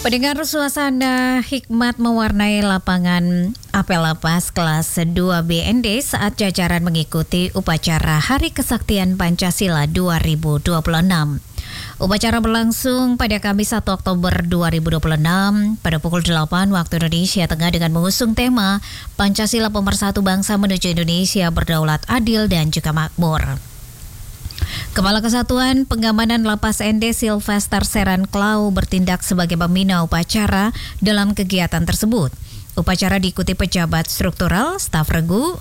Pendengar, suasana hikmat mewarnai lapangan apel lapas kelas 2 BND saat jajaran mengikuti upacara Hari Kesaktian Pancasila 2026. Upacara berlangsung pada Kamis 1 Oktober 2026 pada pukul 8 waktu Indonesia Tengah dengan mengusung tema Pancasila Pemersatu Bangsa menuju Indonesia Berdaulat, Adil, dan juga Makmur. Kepala Kesatuan Pengamanan Lapas ND Sylvester Seranklau bertindak sebagai pembina upacara dalam kegiatan tersebut. Upacara diikuti pejabat struktural, staf regu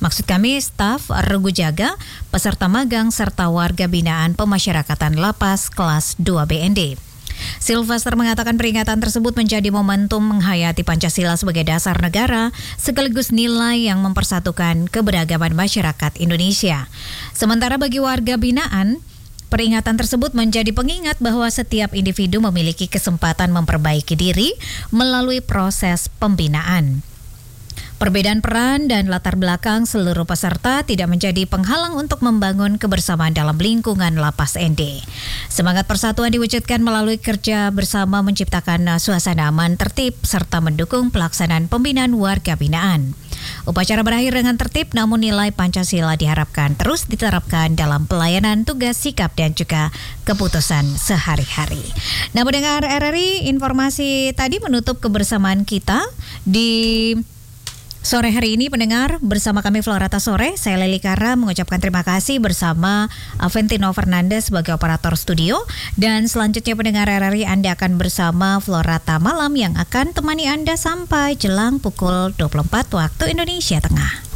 jaga, peserta magang, serta warga binaan pemasyarakatan lapas kelas 2 BND. Sylvester mengatakan peringatan tersebut menjadi momentum menghayati Pancasila sebagai dasar negara sekaligus nilai yang mempersatukan keberagaman masyarakat Indonesia. Sementara bagi warga binaan, peringatan tersebut menjadi pengingat bahwa setiap individu memiliki kesempatan memperbaiki diri melalui proses pembinaan. Perbedaan peran dan latar belakang seluruh peserta tidak menjadi penghalang untuk membangun kebersamaan dalam lingkungan lapas ND. Semangat persatuan diwujudkan melalui kerja bersama menciptakan suasana aman, tertib, serta mendukung pelaksanaan pembinaan warga binaan. Upacara berakhir dengan tertib, namun nilai Pancasila diharapkan terus diterapkan dalam pelayanan tugas, sikap, dan juga keputusan sehari-hari. Nah, pendengar RRI, informasi tadi menutup kebersamaan kita di sore hari ini. Pendengar, bersama kami Florata Sore, saya Leli Kara mengucapkan terima kasih bersama Aventino Fernandes sebagai operator studio. Dan selanjutnya pendengar RRI, Anda akan bersama Florata Malam yang akan temani Anda sampai jelang pukul 24 waktu Indonesia Tengah.